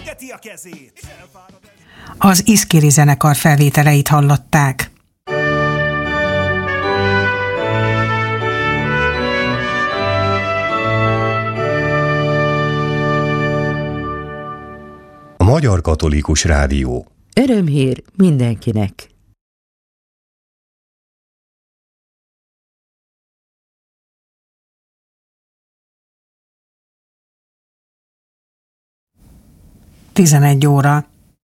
Az Iszkiri zenekar felvételeit hallották. A Magyar Katolikus Rádió. Örömhír mindenkinek! Tizenegy óra.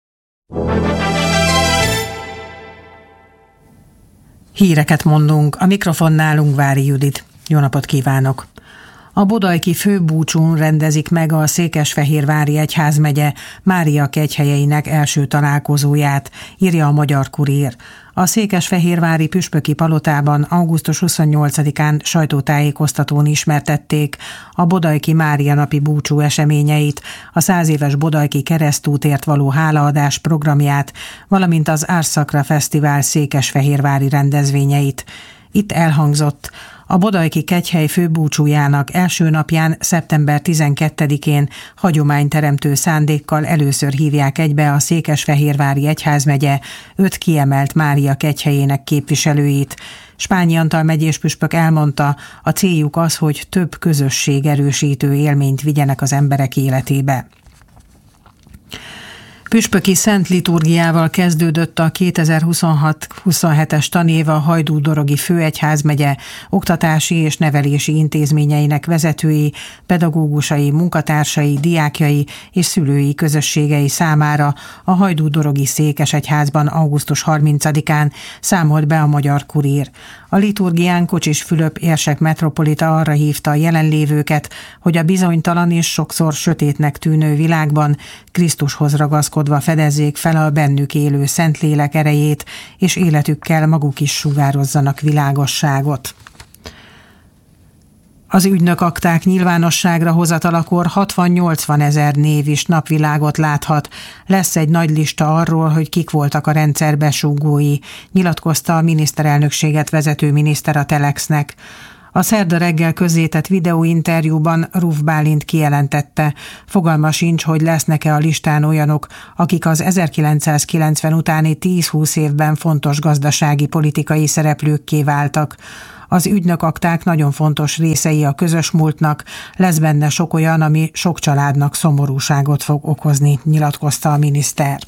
Híreket mondunk, a mikrofonnál Ungvári Judit. Jó napot kívánok! A Bodajki főbúcsún rendezik meg a Székesfehérvári Egyházmegye Mária kegyhelyeinek első találkozóját, írja a Magyar Kurír. A székesfehérvári püspöki palotában augusztus 28-án sajtótájékoztatón ismertették a Bodajki Mária napi búcsú eseményeit, a 100 éves Bodajki keresztútért való hálaadás programját, valamint az Ars Sacra Fesztivál székesfehérvári rendezvényeit. Itt elhangzott: a Bodajki kegyhely főbúcsújának első napján, szeptember 12-én hagyományteremtő szándékkal először hívják egybe a Székesfehérvári Egyházmegye 5 kiemelt Mária kegyhelyének képviselőit. Spányi Antal megyés püspök elmondta, a céljuk az, hogy több közösség erősítő élményt vigyenek az emberek életébe. Püspöki szent liturgiával kezdődött a 2026-27-es tanév a Hajdú-Dorogi Főegyházmegye oktatási és nevelési intézményeinek vezetői, pedagógusai, munkatársai, diákjai és szülői közösségei számára a Hajdú-Dorogi Székesegyházban augusztus 30-án, számolt be a Magyar Kurír. A liturgián Kocsis Fülöp érsek metropolita arra hívta a jelenlévőket, hogy a bizonytalan és sokszor sötétnek tűnő világban Krisztushoz ragaszkodva fedezzék fel a bennük élő Szentlélek erejét, és életükkel maguk is sugározzanak világosságot. Az ügynökakták nyilvánosságra hozatalakor 60-80 ezer név is napvilágot láthat. Lesz egy nagy lista arról, hogy kik voltak a rendszer besúgói, nyilatkozta a miniszterelnökséget vezető miniszter a Telexnek. A szerda reggel közzétett videóinterjúban Ruf Bálint kijelentette, fogalma sincs, hogy lesznek-e a listán olyanok, akik az 1990 utáni 10-20 évben fontos gazdasági politikai szereplőkké váltak. Az ügynökakták nagyon fontos részei a közös múltnak, lesz benne sok olyan, ami sok családnak szomorúságot fog okozni, nyilatkozta a miniszter.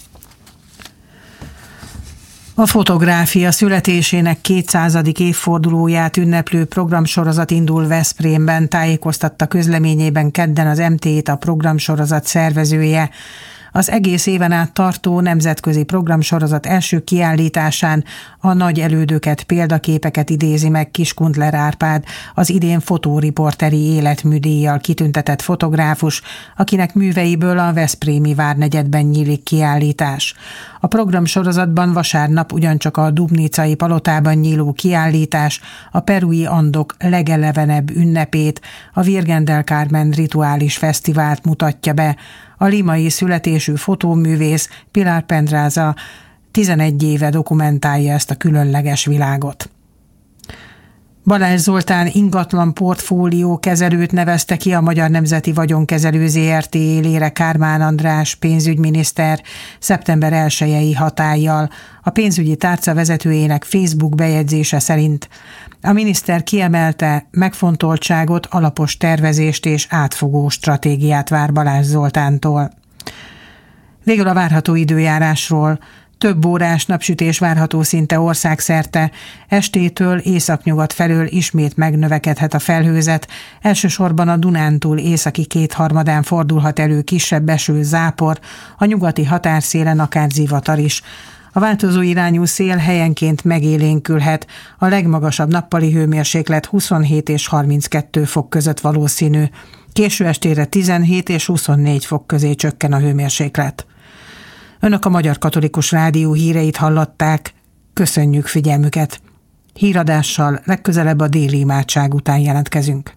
A fotográfia születésének 200. évfordulóját ünneplő programsorozat indul Veszprémben, tájékoztatta közleményében kedden az MT-t a programsorozat szervezője. Az egész éven át tartó nemzetközi programsorozat első kiállításán a nagy elődöket, példaképeket idézi meg Kiskundler Árpád, az idén fotóriporteri életműdíjjal kitüntetett fotográfus, akinek műveiből a veszprémi várnegyedben nyílik kiállítás. A programsorozatban vasárnap ugyancsak a Dubnicai palotában nyíló kiállítás a perui andok legelevenebb ünnepét, a Virgen del Carmen rituális fesztivált mutatja be. A limai születésű fotóművész Pilar Pendraza 11 éve dokumentálja ezt a különleges világot. Balázs Zoltán ingatlan portfólió kezelőt nevezte ki a Magyar Nemzeti Vagyonkezelő Zrt. Élére Kármán András pénzügyminiszter szeptember 1-i hatállyal. A pénzügyi tárca vezetőjének Facebook bejegyzése szerint a miniszter kiemelte, megfontoltságot, alapos tervezést és átfogó stratégiát vár Balázs Zoltántól. Végül a várható időjárásról. Több órás napsütés várható szinte országszerte, estétől északnyugat felől ismét megnövekedhet a felhőzet, elsősorban a Dunántúl északi kétharmadán fordulhat elő kisebb eső, zápor, a nyugati határszélen akár zivatar is. A változó irányú szél helyenként megélénkülhet, a legmagasabb nappali hőmérséklet 27 és 32 fok között valószínű. Késő estére 17 és 24 fok közé csökken a hőmérséklet. Önök a Magyar Katolikus Rádió híreit hallották. Köszönjük figyelmüket! Híradással legközelebb a déli imádság után jelentkezünk.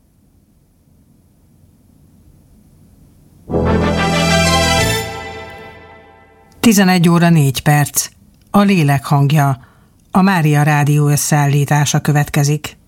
Tizenegy óra 4 perc. A lélek hangja. A Mária Rádió összeállítása következik.